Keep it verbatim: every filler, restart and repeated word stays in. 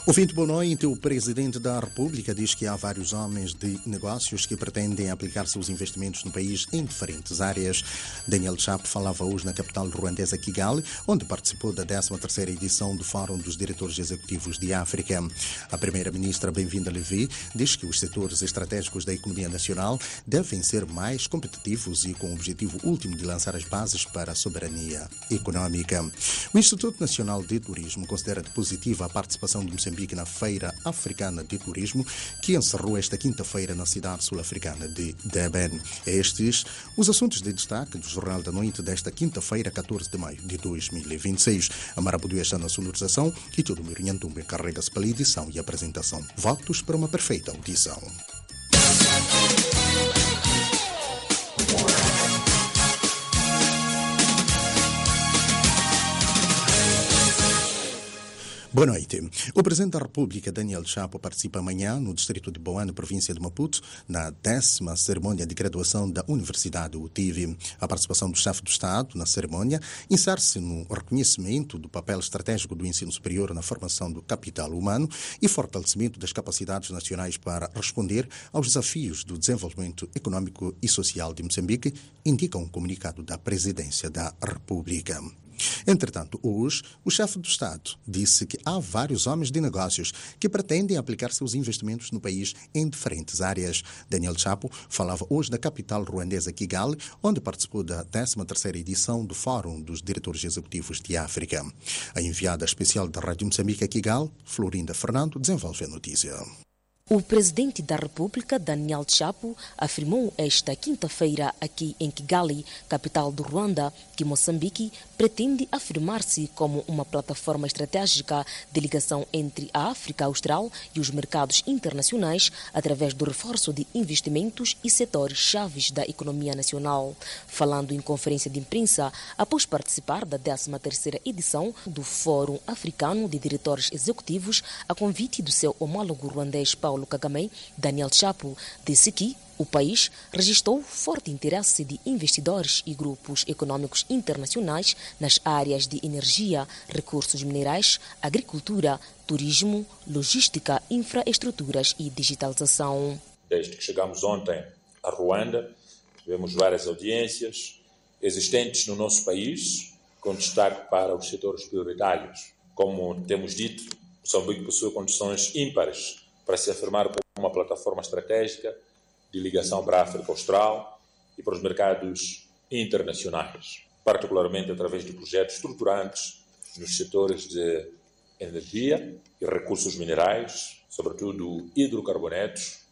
Ouvinte, boa noite. O Presidente da República diz que há vários homens de negócios que pretendem aplicar seus investimentos no país em diferentes áreas. Daniel Chapo falava hoje na capital ruandesa Kigali, onde participou da décima terceira edição do Fórum dos Diretores Executivos de África. A Primeira-Ministra Bem-vinda Levi diz que os setores estratégicos da economia nacional devem ser mais competitivos e com o objetivo último de lançar as bases para a soberania econômica. O Instituto Nacional de Turismo considera positiva a participação de Moçambique na Feira Africana de Turismo, que encerrou esta quinta-feira na cidade sul-africana de Durban. Estes os assuntos de destaque do Jornal da Noite desta quinta-feira, catorze de maio de dois mil e vinte e seis. A Marabudu está na sonorização e todo o Mirinhantumbe carrega-se pela edição e apresentação. Votos para uma perfeita audição. Boa noite. O Presidente da República, Daniel Chapo, participa amanhã no distrito de Boane, província de Maputo, na décima cerimônia de graduação da Universidade U T I V. A participação do chefe do Estado na cerimônia insere-se no reconhecimento do papel estratégico do ensino superior na formação do capital humano e fortalecimento das capacidades nacionais para responder aos desafios do desenvolvimento econômico e social de Moçambique, indica um comunicado da Presidência da República. Entretanto, hoje, o chefe do Estado disse que há vários homens de negócios que pretendem aplicar seus investimentos no país em diferentes áreas. Daniel Chapo falava hoje na capital ruandesa Kigali, onde participou da décima terceira edição do Fórum dos Diretores Executivos de África. A enviada especial da Rádio Moçambique a Kigali, Florinda Fernando, desenvolve a notícia. O Presidente da República, Daniel Chapo, afirmou esta quinta-feira aqui em Kigali, capital do Ruanda, que Moçambique pretende afirmar-se como uma plataforma estratégica de ligação entre a África Austral e os mercados internacionais através do reforço de investimentos e setores chaves da economia nacional. Falando em conferência de imprensa, após participar da décima terceira edição do Fórum Africano de Diretores Executivos, a convite do seu homólogo ruandês Paulo Paulo Kagame, Daniel Chapo disse que o país registrou forte interesse de investidores e grupos econômicos internacionais nas áreas de energia, recursos minerais, agricultura, turismo, logística, infraestruturas e digitalização. Desde que chegamos ontem a Ruanda, tivemos várias audiências existentes no nosso país, com destaque para os setores prioritários. Como temos dito, Moçambique possui condições ímpares para se afirmar como uma plataforma estratégica de ligação para a África Austral e para os mercados internacionais, particularmente através de projetos estruturantes nos setores de energia e recursos minerais, sobretudo hidrocarbonetos,